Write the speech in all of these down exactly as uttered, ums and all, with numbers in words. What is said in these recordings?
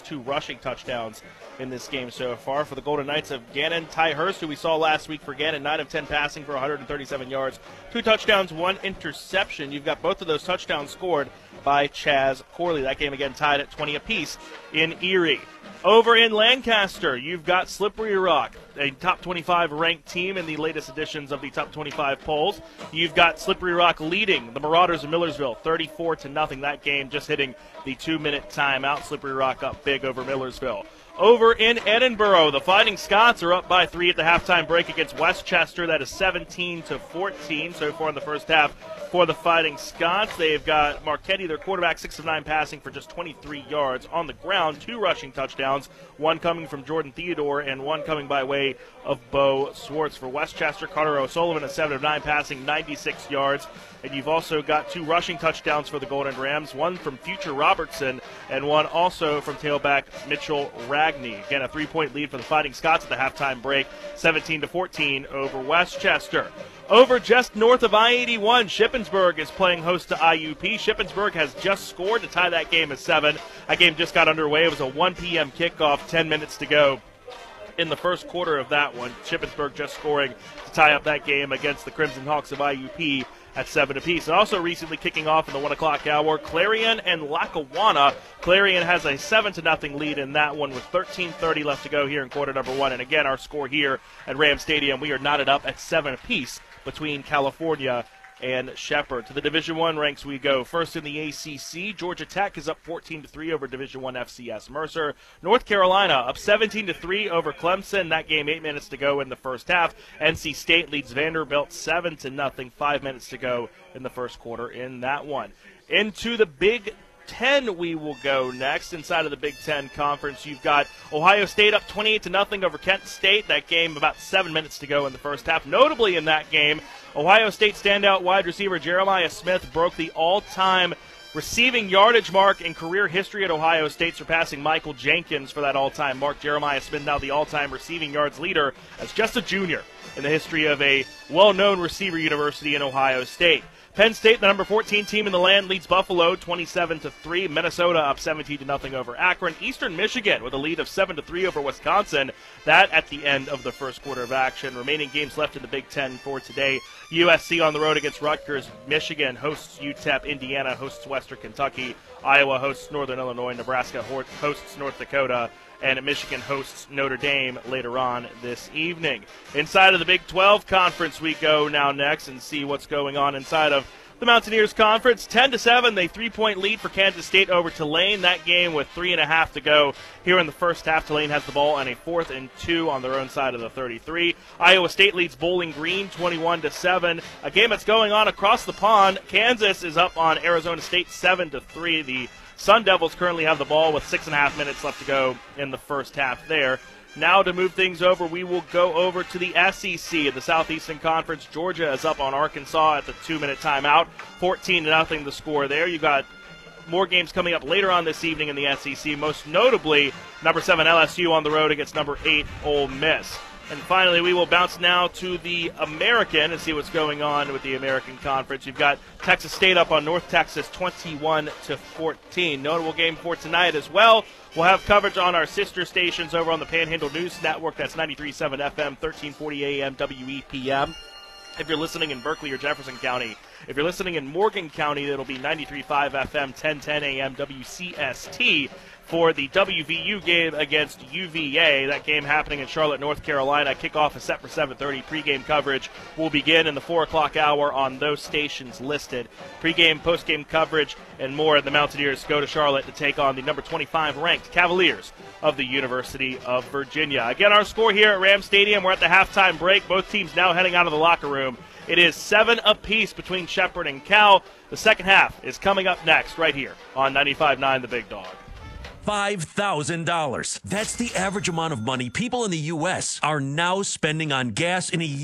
two rushing touchdowns in this game so far for the Golden Knights of Gannon. Ty Hurst, who we saw last week for Gannon, nine of ten passing for one hundred thirty-seven yards, two touchdowns, one interception. You've got both of those touchdowns scored by Chaz Corley. That game again tied at twenty apiece in Erie. Over in Lancaster, you've got Slippery Rock, a top twenty-five ranked team in the latest editions of the top twenty-five polls. You've got Slippery Rock leading the Marauders of Millersville thirty-four to nothing. That game just hitting the two-minute timeout. Slippery Rock up big over Millersville. Over in Edinburgh, the Fighting Scots are up by three at the halftime break against Westchester. That is seventeen to fourteen so far in the first half for the Fighting Scots. They've got Marchetti, their quarterback, six of nine passing for just twenty-three yards on the ground, two rushing touchdowns, one coming from Jordan Theodore and one coming by way of Bo Swartz. For Westchester, Carter O'Sullivan, a seven of nine passing, ninety-six yards. And you've also got two rushing touchdowns for the Golden Rams, one from Future Robertson and one also from tailback Mitchell Ragney. Again, a three-point lead for the Fighting Scots at the halftime break, seventeen to fourteen over Westchester. Over just north of I eighty-one, Shippensburg is playing host to I U P. Shippensburg has just scored to tie that game at seven. That game just got underway. It was a one p.m. kickoff, ten minutes to go in the first quarter of that one. Shippensburg just scoring to tie up that game against the Crimson Hawks of I U P at seven apiece. And also recently kicking off in the one o'clock hour, Clarion and Lackawanna. Clarion has a seven to nothing lead in that one with thirteen thirty left to go here in quarter number one. And again, our score here at Ram Stadium, we are knotted up at seven apiece between California and Shepherd. To the Division One ranks we go. First in the A C C, Georgia Tech is up fourteen to three over Division One F C S Mercer. North Carolina up seventeen to three over Clemson. That game eight minutes to go in the first half. N C State leads Vanderbilt seven to nothing. Five minutes to go in the first quarter in that one. Into the Big Ten we will go next. Inside of the Big Ten Conference, you've got Ohio State up twenty-eight to nothing over Kent State. That game about seven minutes to go in the first half. Notably in that game, Ohio State standout wide receiver Jeremiah Smith broke the all-time receiving yardage mark in career history at Ohio State, surpassing Michael Jenkins for that all-time mark. Jeremiah Smith now the all-time receiving yards leader as just a junior in the history of a well-known receiver university in Ohio State. Penn State, the number fourteen team in the land, leads Buffalo twenty-seven to three. Minnesota up seventeen to nothing over Akron. Eastern Michigan with a lead of seven to three over Wisconsin. That at the end of the first quarter of action. Remaining games left in the Big Ten for today. U S C on the road against Rutgers. Michigan hosts U T E P. Indiana hosts Western Kentucky. Iowa hosts Northern Illinois. Nebraska hosts North Dakota. And Michigan hosts Notre Dame later on this evening. Inside of the Big twelve Conference we go now next and see what's going on inside of the Mountaineers Conference. ten to seven, they three-point lead for Kansas State over Tulane. That game with three and a half to go here in the first half. Tulane has the ball on a fourth and two on their own side of the thirty-three. Iowa State leads Bowling Green twenty-one to seven. A game that's going on across the pond. Kansas is up on Arizona State seven to three. The Sun Devils currently have the ball with six and a half minutes left to go in the first half there. Now to move things over, we will go over to the S E C in the Southeastern Conference. Georgia is up on Arkansas at the two-minute timeout. fourteen to nothing the score there. You've got more games coming up later on this evening in the S E C, most notably number seven L S U on the road against number eight Ole Miss. And finally, we will bounce now to the American and see what's going on with the American Conference. You've got Texas State up on North Texas twenty-one to fourteen. Notable game for tonight as well. We'll have coverage on our sister stations over on the Panhandle News Network. That's ninety-three point seven F M, thirteen forty A M, W E P M. If you're listening in Berkeley or Jefferson County, if you're listening in Morgan County, it'll be ninety-three point five F M, ten ten A M, W C S T. For the W V U game against U V A. That game happening in Charlotte, North Carolina. Kickoff is set for seven thirty. Pregame coverage will begin in the four o'clock hour on those stations listed. Pregame, postgame coverage, and more. The Mountaineers go to Charlotte to take on the number twenty-five ranked Cavaliers of the University of Virginia. Again, our score here at Ram Stadium. We're at the halftime break. Both teams now heading out of the locker room. It is seven apiece between Shepherd and Cal. The second half is coming up next right here on ninety-five point nine The Big Dog. five thousand dollars. That's the average amount of money people in the U S are now spending on gas in a year.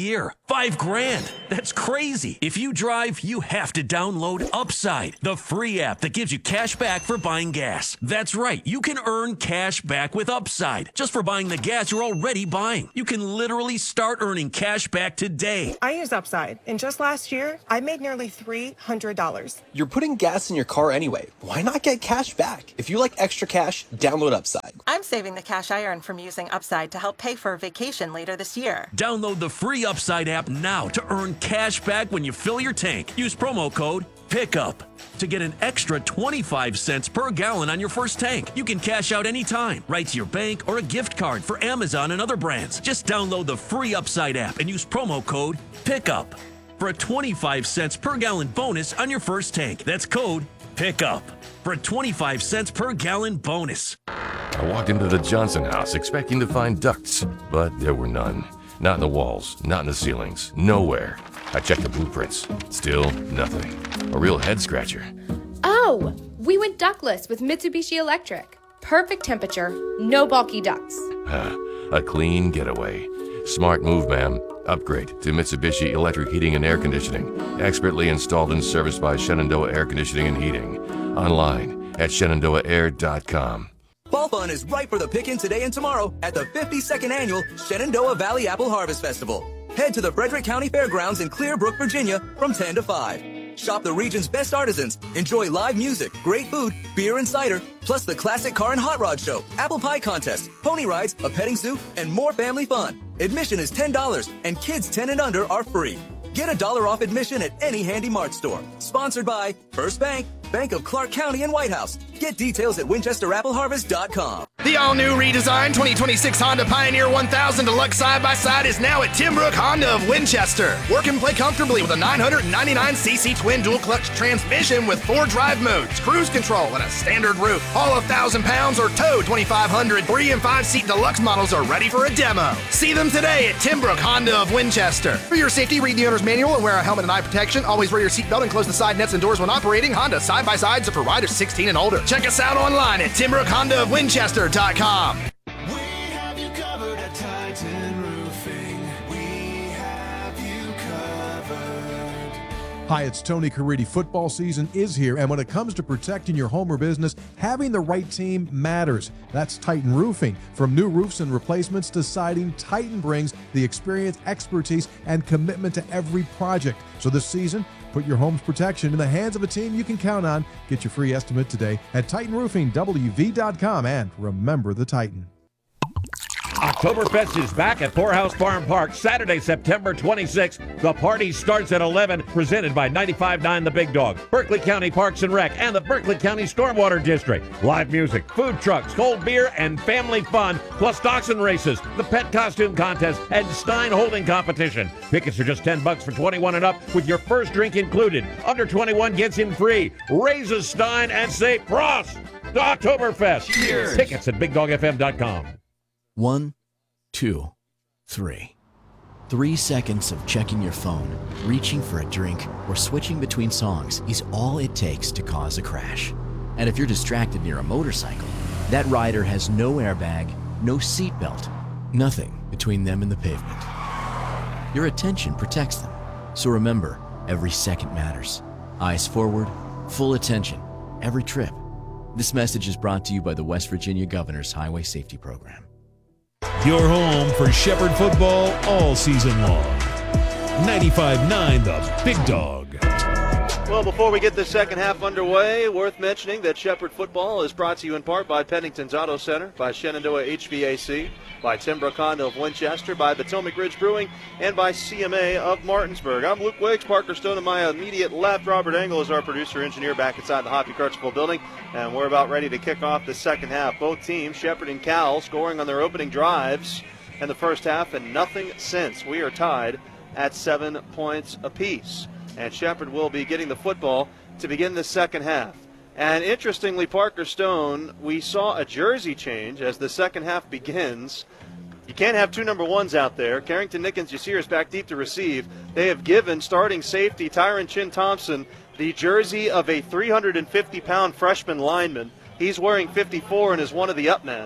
Five grand. That's crazy. If you drive, you have to download Upside, the free app that gives you cash back for buying gas. That's right. You can earn cash back with Upside just for buying the gas you're already buying. You can literally start earning cash back today. I use Upside, and just last year, I made nearly three hundred dollars. You're putting gas in your car anyway. Why not get cash back? If you like extra cash, download Upside. I'm saving the cash I earn from using Upside to help pay for a vacation later this year. Download the free Upside app now to earn cash back when you fill your tank. Use promo code PICKUP to get an extra twenty-five cents per gallon on your first tank. You can cash out anytime, right to your bank or a gift card for Amazon and other brands. Just download the free Upside app and use promo code PICKUP for a twenty-five cents per gallon bonus on your first tank. That's code PICKUP for a twenty-five cents per gallon bonus. I walked into the Johnson house expecting to find ducts, but there were none. Not in the walls, not in the ceilings, nowhere. I checked the blueprints. Still nothing. A real head scratcher. Oh, we went ductless with Mitsubishi Electric. Perfect temperature, no bulky ducts. A clean getaway. Smart move, ma'am. Upgrade to Mitsubishi Electric Heating and Air Conditioning. Expertly installed and serviced by Shenandoah Air Conditioning and Heating. Online at shenandoah air dot com. Fall fun is ripe for the picking today and tomorrow at the fifty-second Annual Shenandoah Valley Apple Harvest Festival. Head to the Frederick County Fairgrounds in Clearbrook, Virginia from ten to five. Shop the region's best artisans, enjoy live music, great food, beer and cider, plus the classic car and hot rod show, apple pie contest, pony rides, a petting zoo, and more family fun. Admission is ten dollars and kids ten and under are free. Get a dollar off admission at any Handy Mart store. Sponsored by First Bank, Bank of Clark County and White House. Get details at winchester apple harvest dot com. The all-new redesigned twenty twenty-six Honda Pioneer one thousand Deluxe Side-by-Side is now at Timbrook Honda of Winchester. Work and play comfortably with a nine hundred ninety-nine c c twin dual-clutch transmission with four drive modes, cruise control, and a standard roof. All one thousand pounds or tow twenty-five hundred three and five seat deluxe models are ready for a demo. See them today at Timbrook Honda of Winchester. For your safety, read the owner's manual and wear a helmet and eye protection. Always wear your seatbelt and close the side nets and doors when operating. Honda Side-by-Sides are for riders sixteen and older. Check us out online at timbrook honda of winchester dot com. We have you covered at Titan Roofing. We have you covered. Hi, it's Tony Caridi. Football season is here, and when it comes to protecting your home or business, having the right team matters. That's Titan Roofing. From new roofs and replacements to siding, Titan brings the experience, expertise, and commitment to every project. So this season, put your home's protection in the hands of a team you can count on. Get your free estimate today at titan roofing w v dot com, and remember the Titan. Oktoberfest is back at Poorhouse Farm Park Saturday, September twenty-sixth. The party starts at eleven, presented by ninety-five point nine The Big Dog, Berkeley County Parks and Rec, and the Berkeley County Stormwater District. Live music, food trucks, cold beer, and family fun, plus dachshund races, the pet costume contest, and Stein holding competition. Tickets are just ten bucks for twenty-one and up, with your first drink included. Under twenty-one gets in free. Raise a Stein and say Prost to Oktoberfest. Cheers. Tickets at big dog f m dot com. One, two, three. Three seconds of checking your phone, reaching for a drink, or switching between songs is all it takes to cause a crash. And if you're distracted near a motorcycle, that rider has no airbag, no seatbelt, nothing between them and the pavement. Your attention protects them. So remember, every second matters. Eyes forward, full attention, every trip. This message is brought to you by the West Virginia Governor's Highway Safety Program. Your home for Shepherd football all season long. ninety-five point nine The Big Dog. Well, before we get the second half underway, worth mentioning that Shepherd football is brought to you in part by Pennington's Auto Center, by Shenandoah H V A C, by Timbrook Honda of Winchester, by Potomac Ridge Brewing, and by C M A of Martinsburg. I'm Luke Wiggs, Parker Stone to my immediate left. Robert Engel is our producer-engineer back inside the Hoppy Cartsville building, and we're about ready to kick off the second half. Both teams, Shepherd and Cal, scoring on their opening drives in the first half, and nothing since. We are tied at seven points apiece. And Shepherd will be getting the football to begin the second half. And interestingly, Parker Stone, we saw a jersey change as the second half begins. You can't have two number ones out there. Carrington Nickens Yasir is back deep to receive. They have given starting safety Tyron Chin Thompson the jersey of a three hundred fifty pound freshman lineman. He's wearing fifty-four and is one of the up men.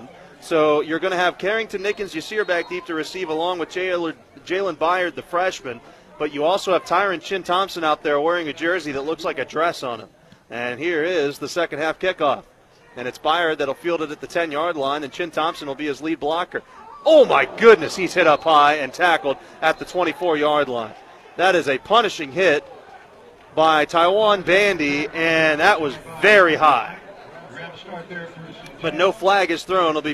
So you're going to have Carrington, Nickens, Yasir back deep to receive along with Jalen Byard, the freshman. But you also have Tyron Chin Thompson out there wearing a jersey that looks like a dress on him. And here is the second half kickoff. And it's Byard that'll field it at the ten-yard line, and Chin Thompson will be his lead blocker. Oh, my goodness, he's hit up high and tackled at the twenty-four-yard line. That is a punishing hit by Taiwan Bandy, and that was very high. But no flag is thrown. It'll be